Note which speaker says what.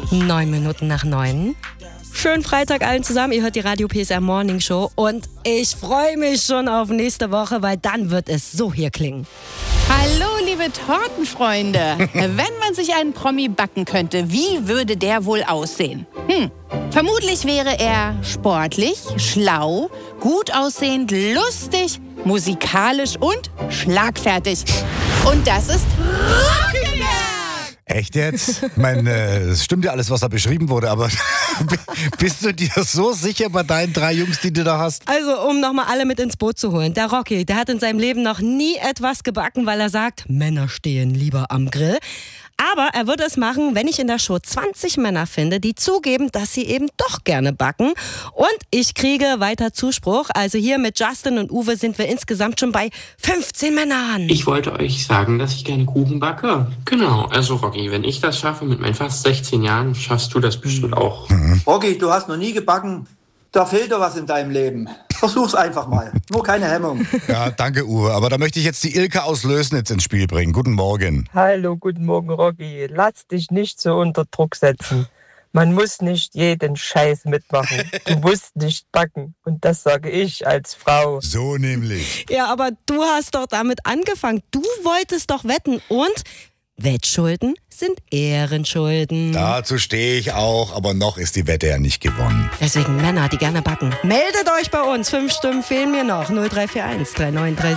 Speaker 1: 9:09. Schönen Freitag allen zusammen. Ihr hört die Radio PSR Morning Show und ich freue mich schon auf nächste Woche, weil dann wird es so hier klingen.
Speaker 2: Hallo, liebe Tortenfreunde. Wenn man sich einen Promi backen könnte, wie würde der wohl aussehen? Vermutlich wäre er sportlich, schlau, gut aussehend, lustig, musikalisch und schlagfertig. Und das ist Rockeberg!
Speaker 3: Echt jetzt? Ich meine, es stimmt ja alles, was da beschrieben wurde, aber bist du dir so sicher bei deinen 3 Jungs, die du da hast?
Speaker 1: Also, um nochmal alle mit ins Boot zu holen. Der Rocky, der hat in seinem Leben noch nie etwas gebacken, weil er sagt, Männer stehen lieber am Grill. Aber er würde es machen, wenn ich in der Show 20 Männer finde, die zugeben, dass sie eben doch gerne backen. Und ich kriege weiter Zuspruch. Also hier mit Justin und Uwe sind wir insgesamt schon bei 15 Männern.
Speaker 4: Ich wollte euch sagen, dass ich gerne Kuchen backe. Genau, also Rocky, wenn ich das schaffe mit meinen fast 16 Jahren, schaffst du das bestimmt auch.
Speaker 5: Rocky, du hast noch nie gebacken. Da fehlt doch was in deinem Leben. Versuch's einfach mal. Nur keine Hemmung.
Speaker 3: Ja, danke Uwe. Aber da möchte ich jetzt die Ilke aus Lößnitz ins Spiel bringen. Guten Morgen.
Speaker 6: Hallo, guten Morgen, Rocky. Lass dich nicht so unter Druck setzen. Man muss nicht jeden Scheiß mitmachen. Du musst nicht backen. Und das sage ich als Frau.
Speaker 3: So nämlich.
Speaker 1: Ja, aber du hast doch damit angefangen. Du wolltest doch wetten und Wettschulden sind Ehrenschulden.
Speaker 3: Dazu stehe ich auch, aber noch ist die Wette ja nicht gewonnen.
Speaker 1: Deswegen Männer, die gerne backen. Meldet euch bei uns. 5 Stimmen fehlen mir noch. 0341 3936.